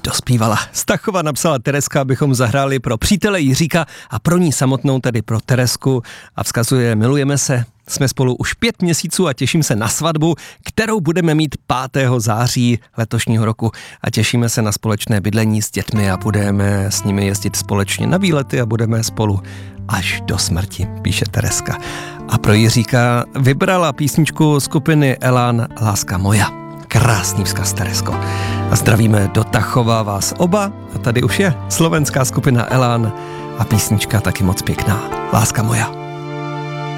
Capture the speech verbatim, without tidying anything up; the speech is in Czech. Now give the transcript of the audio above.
dospívala. Stachova napsala Tereska, abychom zahráli pro přítele Jiříka a pro ní samotnou, tedy pro Teresku, a vzkazuje: milujeme se, jsme spolu už pět měsíců a těším se na svatbu, kterou budeme mít pátého září letošního roku a těšíme se na společné bydlení s dětmi a budeme s nimi jezdit společně na výlety a budeme spolu až do smrti, píše Tereska. A pro Jiříka vybrala písničku skupiny Elán Láska moja. Krásný vzkaz, Teresko. A zdravíme do Tachova vás oba. A tady už je slovenská skupina Elán a písnička taky moc pěkná. Láska moja.